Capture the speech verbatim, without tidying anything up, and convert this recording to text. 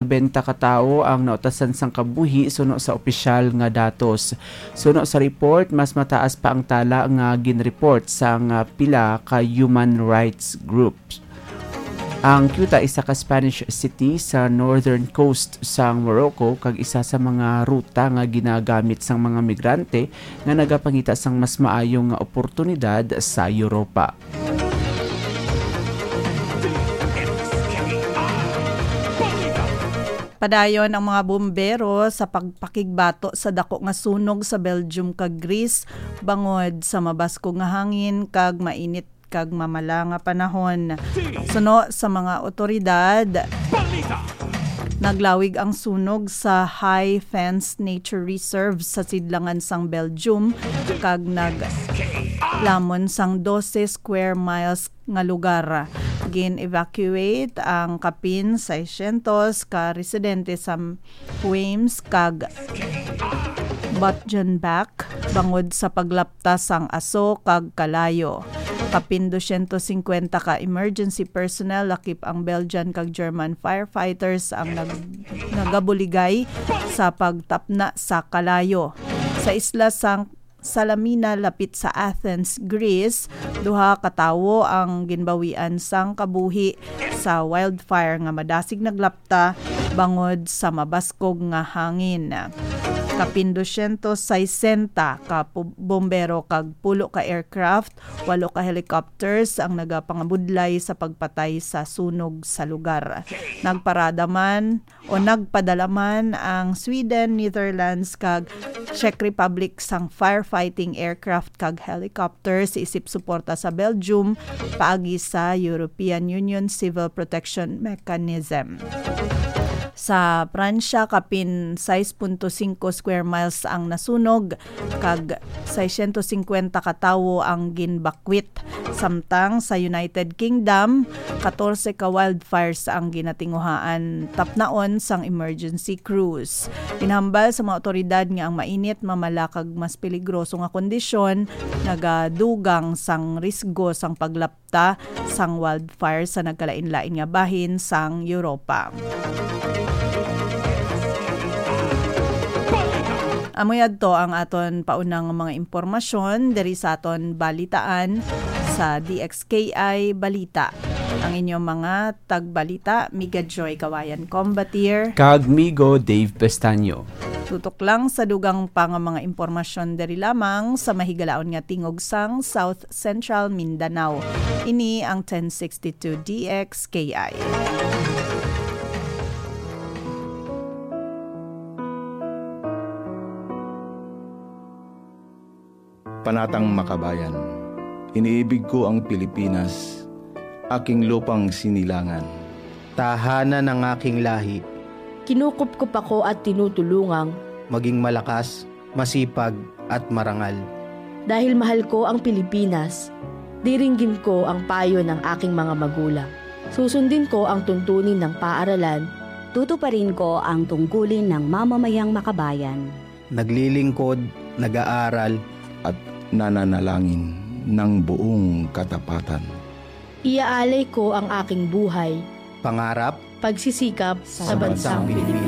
nobenta ka tawo ang nautasan sang kabuhi suno sa opisyal nga datos. Suno sa report, mas mataas pa ang tala nga ginreport sang uh, pila ka human rights groups. Ang Ceuta isa ka Spanish city sa northern coast sa Morocco kag isa sa mga ruta nga ginagamit sang mga migrante nga nagapangita sang mas maayong nga oportunidad sa Europa. Padayon ang mga bumbero sa pagpakigbato sa dako nga sunog sa Belgium kag Greece bangod sa mabasko nga hangin kag mainit kag mamala nga panahon. Suno sa mga otoridad, naglawig ang sunog sa High Fence Nature Reserve sa sidlangan sang Belgium kag naglamon sang twelve square miles nga lugar. Gin-evacuate ang kapin six hundred ka residente sa Weems kag Botgenbach bangod sa paglaptas sang aso kag kalayo. Kapin two hundred fifty ka emergency personnel lakip ang Belgian kag German firefighters ang nag nagabuligay sa pagtapna sa kalayo. Sa isla sang Salamina lapit sa Athens, Greece, duha ka tawo ang ginbawian sang kabuhi sa wildfire nga madasig naglapta bangod sa mabaskog nga hangin. Kapin two hundred sixty ka bombero kag pulo ka aircraft, walo ka helicopters ang nagapangabudlay sa pagpatay sa sunog sa lugar. Nagparada man o nagpadalaman ang Sweden, Netherlands kag Czech Republic sang firefighting aircraft kag helicopters isip suporta sa Belgium paagi sa European Union Civil Protection Mechanism. Sa Pransya, kapin six point five square miles ang nasunog, kag six hundred fifty ka tawo ang ginbakwit. Samtang sa United Kingdom, fourteen ka wildfires ang ginatinguhaan tapnaon sang emergency crews. Pinahambal sa mga otoridad nga ang mainit, mamala kag mas peligroso nga kondisyon, nagadugang sang risgo sang paglapta sang wildfire sa nagkalain-lain nga bahin sang Europa. Amoy adto ang aton paunang mga impormasyon diri sa aton balitaan sa D X K I Balita. Ang inyong mga tagbalita, Miga Joy Kawayan Combatier kag Migo Dave Pestaño. Tutok lang sa dugang pa nga mga impormasyon diri lamang sa mahigalaon nga tingog sang South Central Mindanao. Ini ang ten sixty-two D X K I. Panatang Makabayan, iniibig ko ang Pilipinas, aking lupang sinilangan. Tahanan ng aking lahi. Kinukupkup ako at tinutulungang maging malakas, masipag at marangal. Dahil mahal ko ang Pilipinas, diringgin ko ang payo ng aking mga magulang. Susundin ko ang tuntunin ng paaralan. Tutuparin ko ang tungkulin ng mamamayang makabayan. Naglilingkod, nag-aaral, at nananalangin ng buong katapatan. Iaalay ko ang aking buhay, pangarap, pagsisikap sa bansang Pilipinas.